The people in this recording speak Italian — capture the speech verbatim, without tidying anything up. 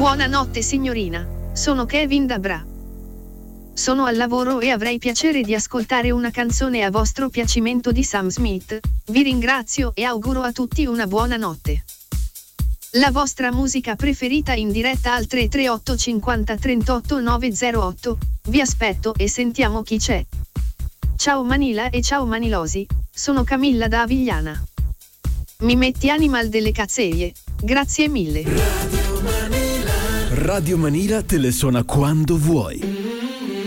Buonanotte signorina, sono Kevin da Bra. Sono al lavoro e avrei piacere di ascoltare una canzone a vostro piacimento di Sam Smith. Vi ringrazio e auguro a tutti una buona notte. La vostra musica preferita in diretta al tre tre otto cinquanta trentotto novecentotto. Vi aspetto e sentiamo chi c'è. Ciao Manila e ciao Manilosi, sono Camilla da Avigliana. Mi metti Animal delle Cazzeie, grazie mille. Radio Manila. Radio Manila te le suona quando vuoi.